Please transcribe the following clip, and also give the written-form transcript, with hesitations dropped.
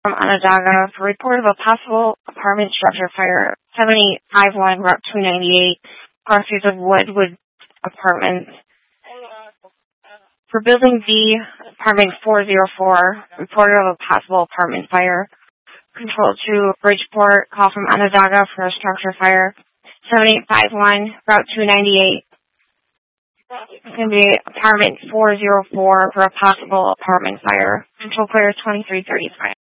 from Onondaga for report of a possible apartment structure fire. 7851 Route 298, proceeds of Woodwood Apartments. For Building B, Apartment 404, reported of a possible apartment fire. Control 2, Bridgeport, call from Onondaga for a structure fire. 7851 Route 298. It's going to be Apartment 404 for a possible apartment fire. Control clear 2335.